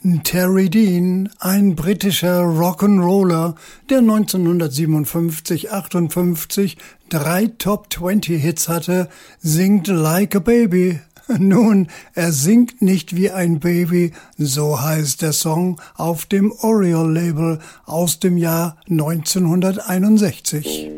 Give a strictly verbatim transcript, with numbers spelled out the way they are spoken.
Terry Dean, ein britischer Rock'n'Roller, der neunzehnhundertsiebenundfünfzig achtundfünfzig drei Top zwanzig Hits hatte, singt Like a Baby. Nun, er singt nicht wie ein Baby, so heißt der Song auf dem Oriole-Label aus dem Jahr neunzehnhunderteinundsechzig.